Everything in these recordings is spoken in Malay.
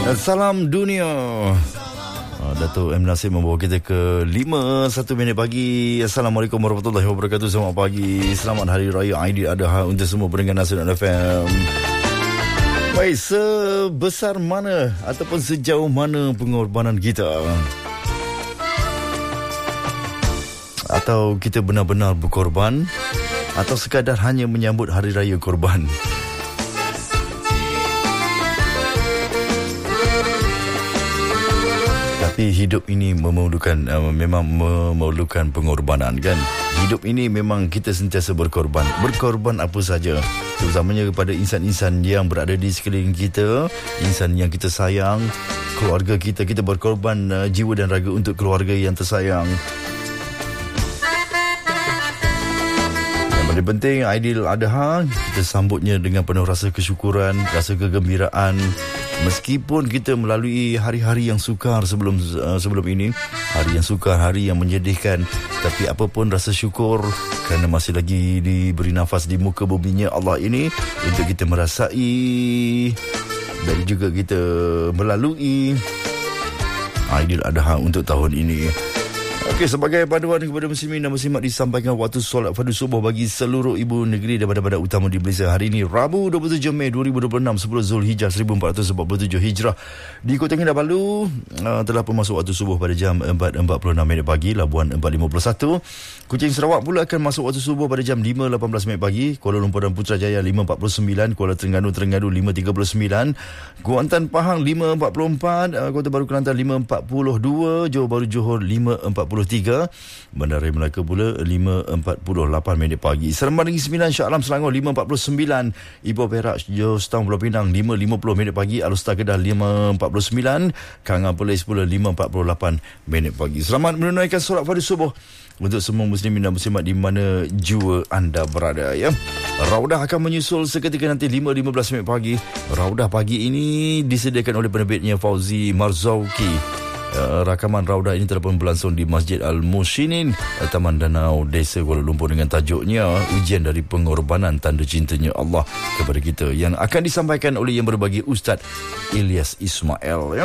Salam dunia. Datuk M. Nasir membawa kita ke 5:01 pagi. Assalamualaikum warahmatullahi wabarakatuh. Selamat pagi. Selamat Hari Raya Aidiladha untuk semua pendengar Nasional FM. Baik, sebesar mana ataupun sejauh mana pengorbanan kita? Atau kita benar-benar berkorban? Atau sekadar hanya menyambut Hari Raya Korban? Tapi hidup ini memang memerlukan pengorbanan, kan? Hidup ini memang kita sentiasa berkorban. Berkorban apa saja, terutamanya kepada insan-insan yang berada di sekeliling kita, insan yang kita sayang, keluarga kita. Kita berkorban jiwa dan raga untuk keluarga yang tersayang. Yang paling penting, Aidiladha kita sambutnya dengan penuh rasa kesyukuran, rasa kegembiraan. Meskipun kita melalui hari-hari yang sukar sebelum ini, hari yang sukar, hari yang menyedihkan, tapi apapun rasa syukur kerana masih lagi diberi nafas di muka buminya Allah ini untuk kita merasai dan juga kita melalui Aidiladha untuk tahun ini. Okey, sebagai panduan kepada muslimin dan muslimat disampaikan waktu solat fardu subuh bagi seluruh ibu negeri dan bandar-bandar utama di Malaysia. Hari ini Rabu 27 Mei 2026, 10 Zulhijjah 1447 Hijrah. Di Kota Kinabalu telah pun masuk waktu subuh pada jam 4.46 pagi, Labuan 4.51. Kuching Sarawak pula akan masuk waktu subuh pada jam 5.18 pagi, Kuala Lumpur dan Putrajaya 5.49, Kuala Terengganu 5.39, Kuantan Pahang 5.44, Kota Baru Kelantan 5.42, Johor Bahru Johor 5.43, Bandar Melaka pula 5.48 pagi. Seremban Negeri Sembilan Shah Alam Selangor 5.49, Ipoh Perak Jostown Pulau Pinang 5.50 pagi, Alor Kedah 5.49, Kanga Perlis pula 5.48 pagi. Selamat menunaikan solat fardu subuh untuk semua muslimin dan muslimat di mana jua anda berada, ya. Raudah akan menyusul seketika nanti 5.15 pagi. Raudah pagi ini disediakan oleh penerbitnya Fauzi Marzauki. Rakaman Raudah ini telah pun berlangsung di Masjid Al-Mushinin, Taman Danau Desa Kuala Lumpur dengan tajuknya Ujian dari Pengorbanan Tanda Cintanya Allah kepada kita, yang akan disampaikan oleh yang berbagi Ustaz Ilyas Ismail, ya.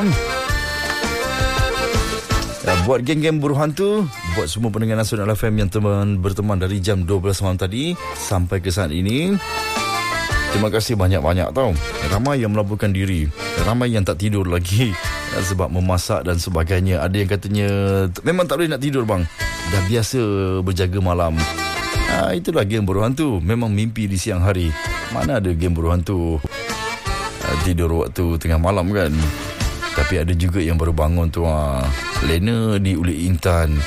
Buat geng-geng buruh hantu, buat semua pendengar Nasional FM yang berteman dari jam 12 malam tadi sampai ke saat ini, terima kasih banyak-banyak tau. Ramai yang melaburkan diri, ramai yang tak tidur lagi sebab memasak dan sebagainya. Ada yang katanya memang tak boleh nak tidur bang, dah biasa berjaga malam. Itulah geng buruh hantu, memang mimpi di siang hari. Mana ada geng buruh hantu tidur waktu tengah malam, kan? Tapi ada juga yang baru bangun tu, lena di Uli Intan,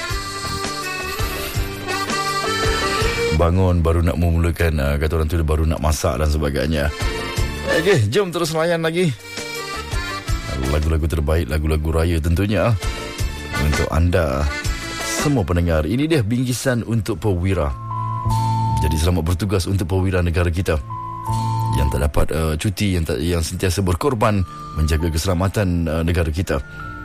bangun baru nak memulakan, kata orang tu baru nak masak dan sebagainya. Okey, jom terus layan lagi lagu-lagu terbaik, lagu-lagu raya tentunya untuk anda semua pendengar. Ini dia bingkisan untuk perwira. Jadi selamat bertugas untuk perwira negara kita yang tak dapat cuti, yang sentiasa berkorban menjaga keselamatan negara kita.